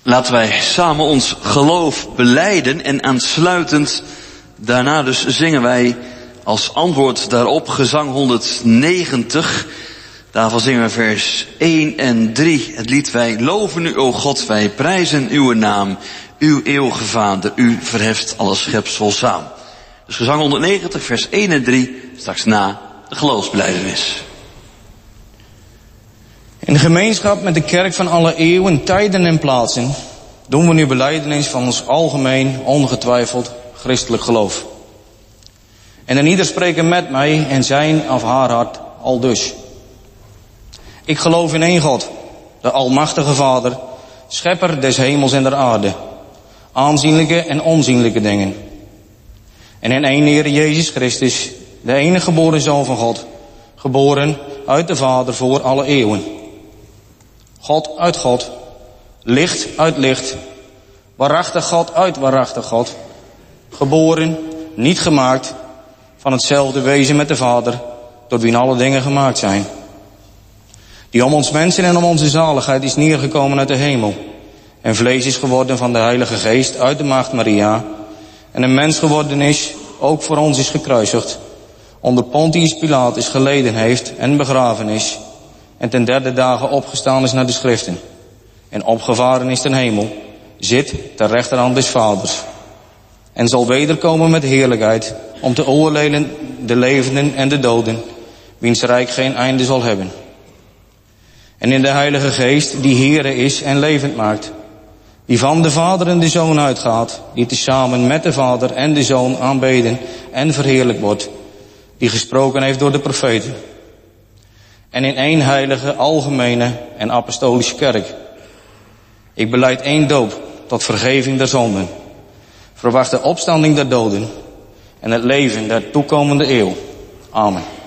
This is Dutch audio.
Laten wij samen ons geloof belijden en aansluitend daarna dus zingen wij als antwoord daarop gezang 190. Daarvan zingen we vers 1 en 3. Het lied wij loven u, o God, wij prijzen uw naam, uw eeuwige Vader, u verheft alle schepsel saam. Dus gezang 190, vers 1 en 3, straks na de geloofsbelijdenis. In de gemeenschap met de kerk van alle eeuwen, tijden en plaatsen doen we nu belijdenis van ons algemeen, ongetwijfeld christelijk geloof. En een ieder spreken met mij en zijn of haar hart aldus. Ik geloof in één God, de almachtige Vader, schepper des hemels en der aarde, aanzienlijke en onzienlijke dingen. En in één Heer Jezus Christus, de enige geboren Zoon van God, geboren uit de Vader voor alle eeuwen. God uit God, licht uit licht, waarachtig God uit waarachtig God, geboren, niet gemaakt, van hetzelfde wezen met de Vader, door wie alle dingen gemaakt zijn. Die om ons mensen en om onze zaligheid is neergekomen uit de hemel, en vlees is geworden van de Heilige Geest uit de maagd Maria, en een mens geworden is, ook voor ons is gekruisigd, onder Pontius Pilatus geleden heeft en begraven is, en ten derde dagen opgestaan is naar de schriften, en opgevaren is ten hemel, zit ter rechterhand des Vaders, en zal wederkomen met heerlijkheid, om te oordelen de levenden en de doden, wiens rijk geen einde zal hebben. En in de Heilige Geest, die Heere is en levend maakt, die van de Vader en de Zoon uitgaat, die tezamen met de Vader en de Zoon aanbeden en verheerlijkt wordt, die gesproken heeft door de profeten. En in één heilige, algemene en apostolische kerk. Ik belijd één doop tot vergeving der zonden, verwacht de opstanding der doden en het leven der toekomende eeuw. Amen.